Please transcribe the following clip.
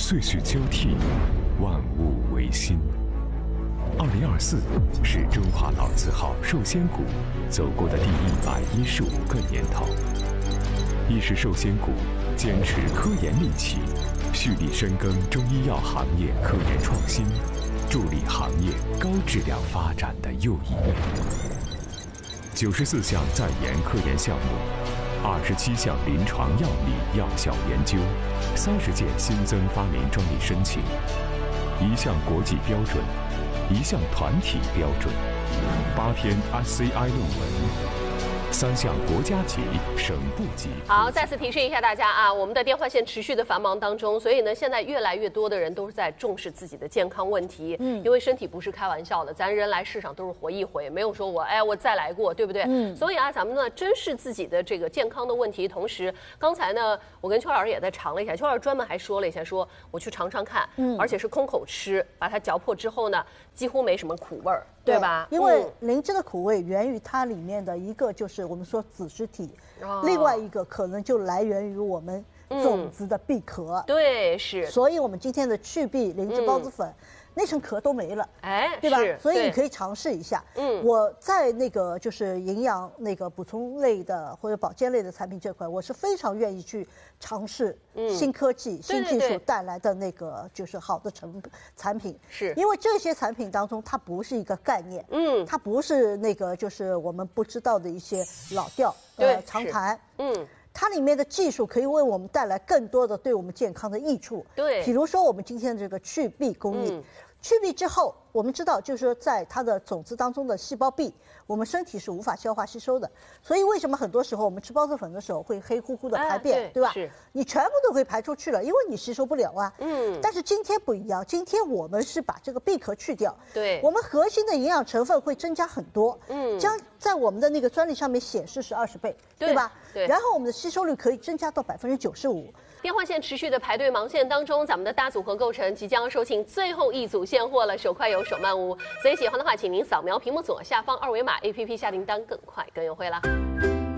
岁序交替，万物维新。2024是中华老字号寿仙谷走过的第115个年头，亦是寿仙谷坚持科研利器，蓄力深耕中医药行业科研创新，助力行业高质量发展的又一面。94项在研科研项目，27项临床药理药效研究，30件新增发明专利申请，1项国际标准，1项团体标准，8篇 SCI 论文。3项国家级、省部级。 好，再次提示一下大家啊，我们的电话线持续的繁忙当中，所以呢，现在越来越多的人都是在重视自己的健康问题。因为身体不是开玩笑的，咱人来世上都是活一回，没有说我再来过，对不对？所以啊，咱们呢珍视自己的这个健康的问题，同时刚才呢，我跟邱老师也在尝了一下，邱老师专门还说了一下，说我去尝尝看，而且是空口吃，把它嚼破之后呢，几乎没什么苦味儿。对吧？ 因为灵芝的苦味源于它里面的一个就是我们说子实体，另外一个可能就来源于我们种子的闭壳。 对，是。 所以我们今天的去壁灵芝孢子粉。那层壳都没了，对吧？所以你可以尝试一下。我在那个就是营养那个补充类的或者保健类的产品这块，我是非常愿意去尝试新科技、新技术带来的那个就是好的产品。 是因为这些产品当中，它不是一个概念，它不是那个就是我们不知道的一些老调常谈，它里面的技术可以为我们带来更多的对我们健康的益处。 对， 比如说我们今天的这个去壁工艺，去壁之后，我们知道就是说在它的种子当中的细胞壁，我们身体是无法消化吸收的。所以为什么很多时候我们吃孢子粉的时候会黑乎乎的排便，对吧？你全部都会排出去了，因为你吸收不了啊。但是今天不一样，今天我们是把这个壁壳去掉， 对， 我们核心的营养成分会增加很多，将在我们的那个专利上面显示是20倍，对吧？ 对。 然后我们的吸收率可以增加到95%。 电话线持续的排队忙线当中，咱们的大组合构成即将售罄最后一组现货了，手快有手慢无，所以喜欢的话，请您扫描屏幕左下方2维码 APP 下订单，更快更优惠啦。